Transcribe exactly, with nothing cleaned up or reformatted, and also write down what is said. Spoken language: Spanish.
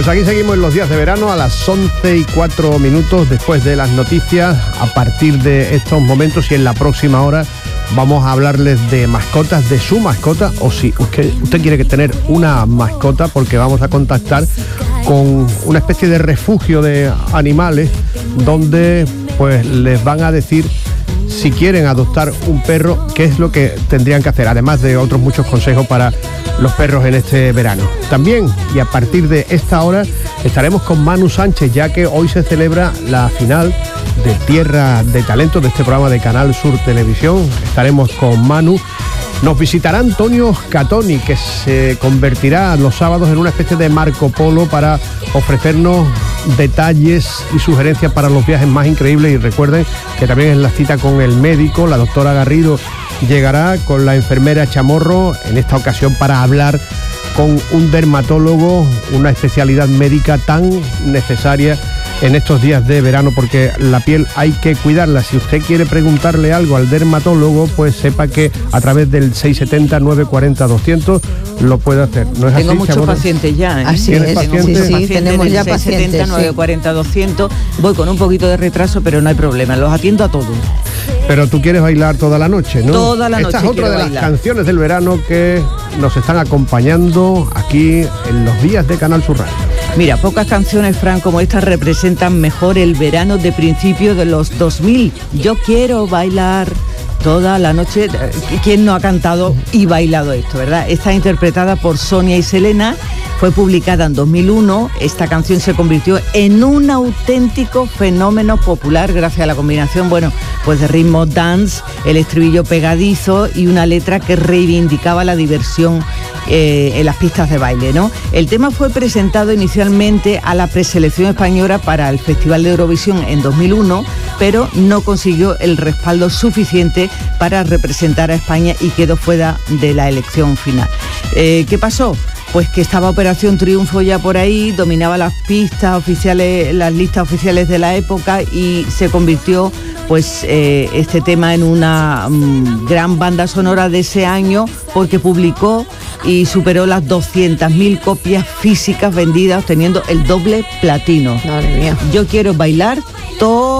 Pues aquí seguimos en los días de verano a las once y cuatro minutos después de las noticias. A partir de estos momentos y en la próxima hora vamos a hablarles de mascotas, de su mascota, o si usted, usted quiere tener una mascota, porque vamos a contactar con una especie de refugio de animales donde pues les van a decir si quieren adoptar un perro, qué es lo que tendrían que hacer, además de otros muchos consejos para los perros en este verano. También, y a partir de esta hora, estaremos con Manu Sánchez, ya que hoy se celebra la final de Tierra de Talento de este programa de Canal Sur Televisión. Estaremos con Manu. Nos visitará Antonio Catoni, que se convertirá los sábados en una especie de Marco Polo para ofrecernos detalles y sugerencias para los viajes más increíbles. Y recuerden que también es la cita con el médico. La doctora Garrido llegará con la enfermera Chamorro, en esta ocasión para hablar con un dermatólogo, una especialidad médica tan necesaria en estos días de verano, porque la piel hay que cuidarla. Si usted quiere preguntarle algo al dermatólogo, pues sepa que a través del seis siete cero, nueve cuatro cero, doscientos lo puede hacer. ¿No es Tengo así, muchos Chamorro? pacientes ya, ¿eh? Así es, pacientes? sí, sí, tenemos ya seis siete cero, pacientes. nueve cuatro cero, doscientos. Voy con un poquito de retraso, pero no hay problema, los atiendo a todos. Pero tú quieres bailar toda la noche, ¿no? Toda la noche Esta es otra quiero de bailar. las canciones del verano que nos están acompañando aquí en los días de Canal Sur Radio. Mira, pocas canciones, Fran, como estas representan mejor el verano de principio de los dos mil. Yo quiero bailar toda la noche. ¿Quién no ha cantado y bailado esto, verdad? Está interpretada por Sonia y Selena. Fue publicada en dos mil uno. Esta canción se convirtió en un auténtico fenómeno popular gracias a la combinación, bueno, pues de ritmo dance, el estribillo pegadizo y una letra que reivindicaba la diversión eh, en las pistas de baile, ¿no? El tema fue presentado inicialmente a la preselección española para el Festival de Eurovisión en dos mil uno, pero no consiguió el respaldo suficiente para representar a España y quedó fuera de la elección final. Eh, ¿Qué pasó? Pues que estaba Operación Triunfo ya por ahí, dominaba las pistas oficiales, las listas oficiales de la época, y se convirtió pues eh, este tema en una um, gran banda sonora de ese año, porque publicó y superó las doscientas mil copias físicas vendidas, obteniendo el doble platino. Madre mía. Yo quiero bailar todo